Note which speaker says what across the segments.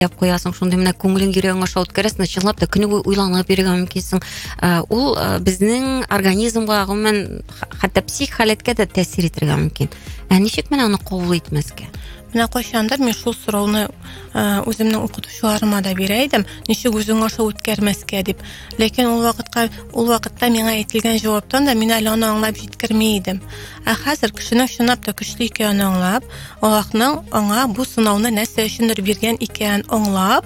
Speaker 1: яп коясың, шундай менә күңелең йөрәгең аша үткәрәсең, чынлап да көне буе уйланып йөрергә мөмкинсең. Ул безнең организмга гомумән хәтта псих халәткә дә тәэсир итәргә мөмкин. Ничек менә аны кабул итмәскә?
Speaker 2: Менә кайчандыр мин шул сорауны үземнең укытучыларыма да бирә идем, ничек үзең аша үткәрмәскә дип. Ләкин ул вакытта миңа әйтелгән җаваптан да мин әле аны аңлап җиткерми идем. Хәзер кешенең чынлап та көчле икәнен аңлап, Аллаһның аңа бу сынауны нәрсә өчендер биргән икәнен аңлап,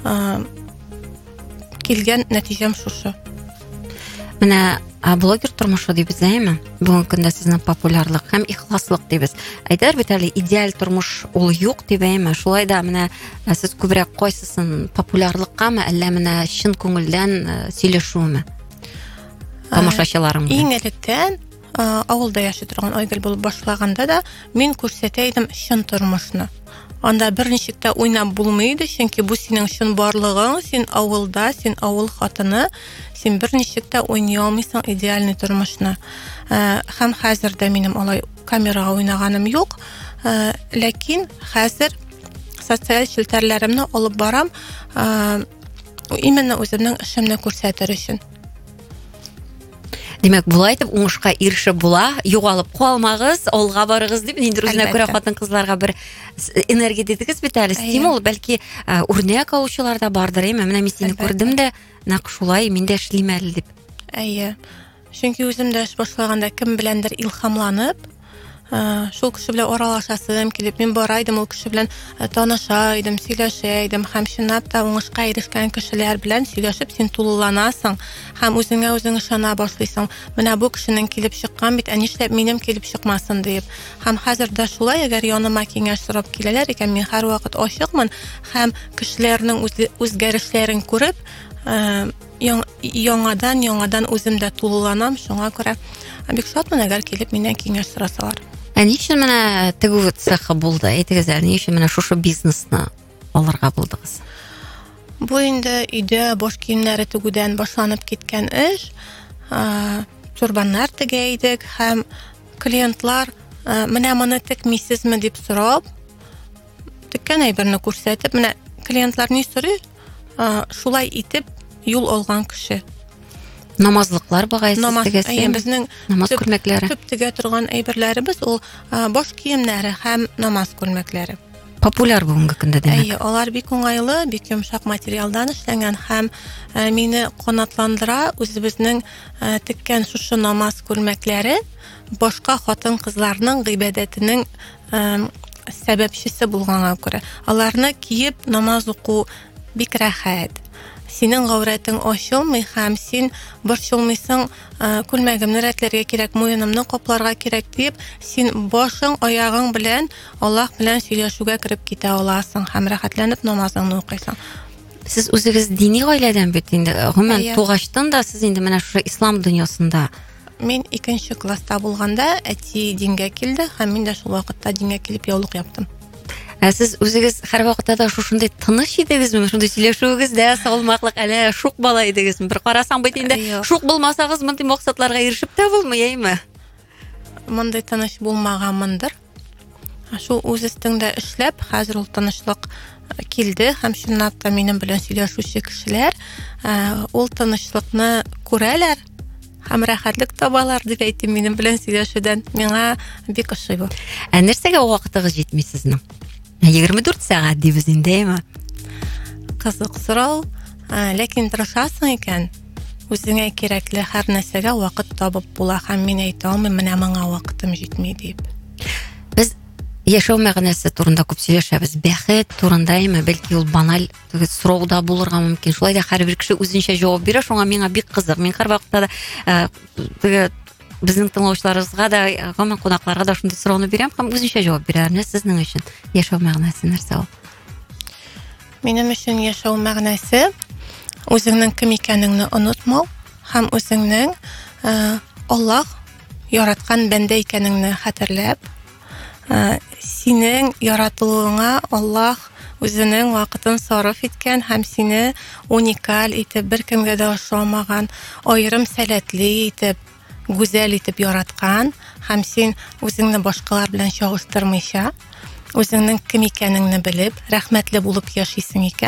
Speaker 2: килгән нәтиҗәм шушы.
Speaker 1: Менә блогер тормышы дибез, әйме? Бүген көндә сезнең популярлык һәм ихласлык дибез. Әйтәр бит әле идеаль тормыш ул юк дип әйме? Шулай да менә сез күбрәк кайсысын популярлыккамы, әллә менә чын күңелдән сөйләшүме? Тамашачыларым.
Speaker 2: Иң электән авылда яши торган Айгөл булып башлаганда да мин күрсәтә идем чын тормышны. Анда берничек тә уйнап булмый иде, чөнки бу синең чын барлыгың, син авылда, син авыл хатыны, син берничек тә уйный алмыйсың идеальный тормышны. Һәм хәзер дә минем алай камерага уйнаганым юк, ләкин хәзер социаль челтәрләремне алып барам, именно үземнең эшемне күрсәтер өчен.
Speaker 1: Димәк, булай дип уңышка ирешеп була, югалып калмагыз, алга барыгыз дип, инде үзенә күрә хатын-кызларга бер энергия дидегез бит әле, стимул, бәлки үрнәк алучылар да бардыр, менә мин сине күрдем дә, нәкъ шулай мин дә эшлим әле дип.
Speaker 2: Әйе. Чөнки үзем дә эш башлаганда кем беләндер илһамланып, шул кеше белән аралашасым килеп, мин бара идем, ул кеше белән таныша идем, сөйләшә идем, һәм чынлап та уңышка ирешкән кешеләр белән сөйләшеп син тулыланасың, һәм үзеңә үзең ышана башлыйсың. Менә бу кешенең килеп чыккан бит, нишләп минем килеп чыкмасын дип. Һәм хәзер дә шулай, әгәр яныма киңәш сорап киләләр икән, мин һәрвакыт ачыкмын, һәм кешеләрнең үзгәрешләрен күреп, яңадан үземдә тулыланам, шуңа күрә бик шатмын, әгәр килеп миннән киңәш сорасалар.
Speaker 1: Ни өчен менә тегү цехы булды? Әйтегез әле, ни өчен менә шушы бизнесны алырга булдыгыз?
Speaker 2: Бу инде өйдә бош киемнәре тегүдән башланып киткән эш. Турбаннар тегә идек, һәм клиентлар менә моны текмисезме дип сорап, теккән әйберне күрсәтеп, менә клиентлар ни сорый? Шулай итеп юл алган кеше.
Speaker 1: Намазлыклар багайсыз тегәсе.
Speaker 2: Безнең
Speaker 1: намаз күлмәкләре.
Speaker 2: Төп тегә торган әйберләребез ул бош киемнәре һәм намаз күлмәкләре.
Speaker 1: Популяр бүгенге көндә димәк.
Speaker 2: Алар бик уңайлы, бик йомшак материалдан эшләнгән һәм мине канатландыра үзебезнең теккән шушы намаз күлмәкләре башка хатын-кызларның гыйбадәтенең сәбәпчесе булганга күрә. Аларны киеп намаз уку бик рәхәт. Синең гаврәтең ачылмый һәм син борчылмыйсың, күлмәгемне рәтләргә кирәк, муенымны капларга кирәк дип, син башың, аягың белән Аллаһ белән сөйләшүгә кереп китә аласың һәм рәхәтләнеп намазыңны укыйсың.
Speaker 1: Сез үзегез дини гаиләдән бит инде, гомумән тугачтан да сез инде менә шушы ислам дөньясында.
Speaker 2: Мин 2нче класста булганда әти дингә килде һәм мин дә шул вакытта дингә килеп яулык яптым.
Speaker 1: Сез үзегез һәр вакытта да шушындай тыныч идегезме, шундай сөйләшүегездә салмаклык, әле шук бала идегезме? Бер карасаң бит инде шук булмасагыз, мондый максатларга ирешеп тә булмый, әйме?
Speaker 2: Мондай тыныч булмаганмындыр. Шул үз өстеңдә эшләп, хәзер ул тынычлык килде һәм чынлап та минем белән сөйләшүче кешеләр ул тынычлыкны күрәләр һәм рәхәтлек табалар дип әйтим минем белән сөйләшүдән. Миңа бик ошый бу.
Speaker 1: Нәрсәгә вакытыгыз җитми сезнең? 24 сәгать дибез инде, әйме?
Speaker 2: Кызык сорау, ләкин тырышасың икән, үзеңә кирәкле һәр нәрсәгә вакыт табып була һәм мин әйтә алмыйм, менә моңа вакытым җитми дип.
Speaker 1: Без яшәү мәгънәсе турында күп сөйләшәбез, бәхет турында, әйме? Бәлки ул баналь сорауда булырга мөмкин. Шулай да һәрбер кеше үзенчә җавап бирә, шуңа миңа бик кызык. Мин һәр вакытта да безнең тыңлаучыларыбызга да, гомумән кунакларга да шундый сорауны бирәм һәм үзенчә җавап бирәм. Сезнең өчен яшәү мәгънәсе нәрсә ул?
Speaker 2: Минем өчен яшәү мәгънәсе үзеңнең кем икәнеңне онытмау һәм үзеңнең Аллаһ яраткан бәндә икәнеңне хәтерләп, синең яратылуыңа Аллаһ үзенең вакытын сарыф иткән һәм сине уникаль итеп, беркемгә дә охшамаган, аерым сәләтле итеп, гүзәл итеп яраткан һәм син үзеңне башкалар белән чагыштырмыйча өзіңнің кім екеніңді біліп, рәхмәтлі болып яшайсың екен.